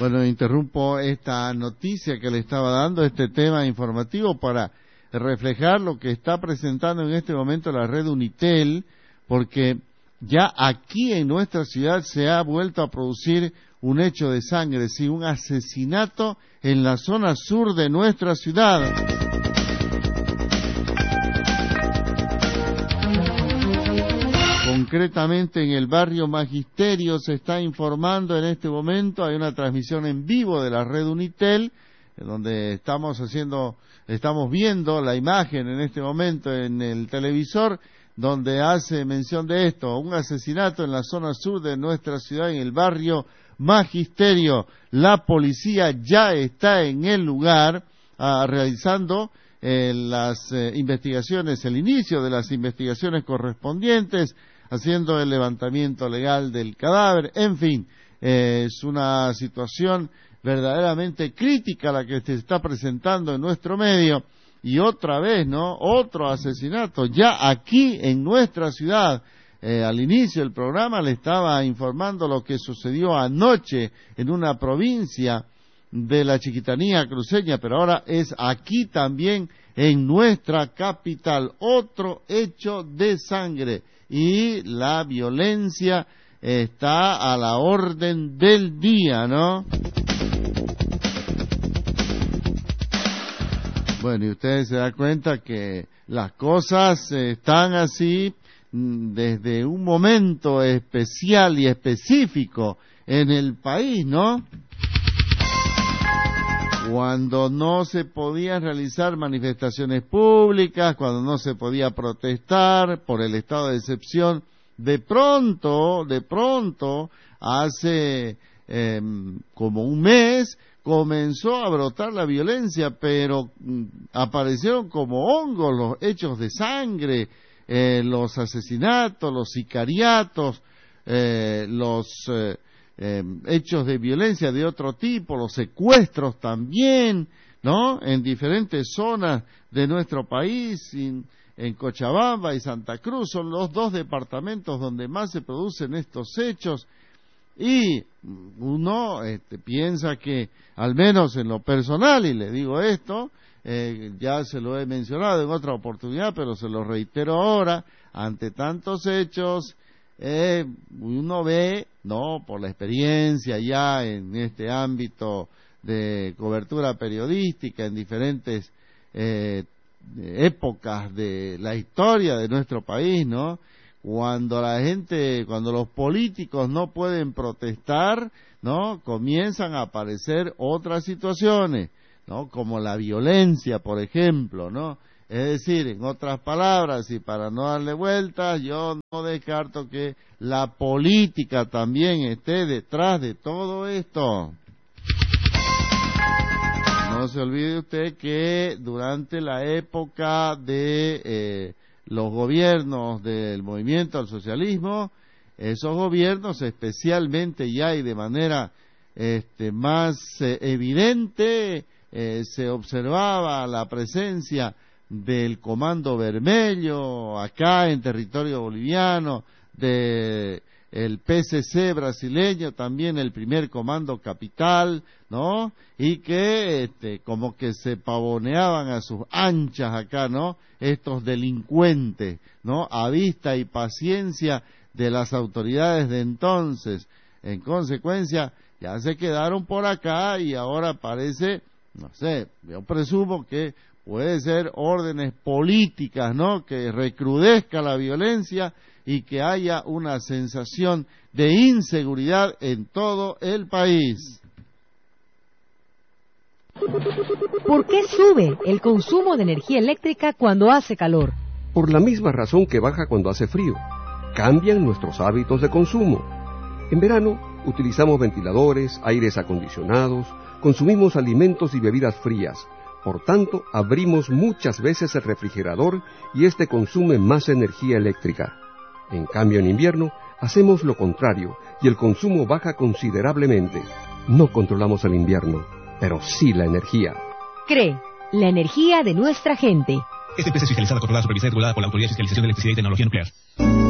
Bueno, interrumpo esta noticia que le estaba dando, este tema informativo, para reflejar lo que está presentando en este momento la red Unitel, porque ya aquí en nuestra ciudad se ha vuelto a producir un hecho de sangre, sí, un asesinato en la zona sur de nuestra ciudad. Concretamente en el barrio Magisterio se está informando en este momento, hay una transmisión en vivo de la red Unitel, donde estamos viendo la imagen en este momento en el televisor, donde hace mención de esto, un asesinato en la zona sur de nuestra ciudad, en el barrio Magisterio. La policía ya está en el lugar realizando las investigaciones, el inicio de las investigaciones correspondientes, haciendo el levantamiento legal del cadáver. En fin, es una situación verdaderamente crítica la que se está presentando en nuestro medio, y otra vez, ¿no?, otro asesinato ya aquí en nuestra ciudad. Al inicio del programa le estaba informando lo que sucedió anoche en una provincia de la Chiquitanía cruceña, pero ahora es aquí también en nuestra capital, otro hecho de sangre, y la violencia está a la orden del día, ¿no? Bueno, y ustedes se dan cuenta que las cosas están así desde un momento especial y específico en el país, ¿no? Cuando no se podían realizar manifestaciones públicas, cuando no se podía protestar por el estado de excepción, de pronto, hace como un mes, comenzó a brotar la violencia, pero aparecieron como hongos los hechos de sangre, los asesinatos, los sicariatos, los hechos de violencia de otro tipo, los secuestros también, ¿no?, en diferentes zonas de nuestro país. En Cochabamba y Santa Cruz son los dos departamentos donde más se producen estos hechos, y uno piensa que, al menos en lo personal, y le digo esto, ya se lo he mencionado en otra oportunidad, pero se lo reitero ahora, ante tantos hechos, uno ve, no, por la experiencia ya en este ámbito de cobertura periodística en diferentes épocas de la historia de nuestro país, ¿no?, cuando los políticos no pueden protestar, ¿no?, comienzan a aparecer otras situaciones, ¿no?, como la violencia, por ejemplo, ¿no? Es decir, en otras palabras, y para no darle vueltas, yo no descarto que la política también esté detrás de todo esto. No se olvide usted que durante la época de los gobiernos del movimiento al socialismo, esos gobiernos especialmente ya y de manera más evidente, se observaba la presencia del Comando Vermelho acá en territorio boliviano, de el PCC brasileño, también el primer Comando Capital, ¿no?, y que como que se pavoneaban a sus anchas acá, ¿no?, estos delincuentes, ¿no?, a vista y paciencia de las autoridades de entonces. En consecuencia, ya se quedaron por acá y ahora parece, no sé, yo presumo que puede ser órdenes políticas, ¿no?, que recrudezca la violencia y que haya una sensación de inseguridad en todo el país. ¿Por qué sube el consumo de energía eléctrica cuando hace calor? Por la misma razón que baja cuando hace frío. Cambian nuestros hábitos de consumo. En verano utilizamos ventiladores, aires acondicionados, consumimos alimentos y bebidas frías. Por tanto, abrimos muchas veces el refrigerador y este consume más energía eléctrica. En cambio, en invierno, hacemos lo contrario y el consumo baja considerablemente. No controlamos el invierno, pero sí la energía. CRE, la energía de nuestra gente. Esta empresa es fiscalizada, controlada, supervisada y regulada por la Autoridad de Fiscalización de Electricidad y Tecnología Nuclear.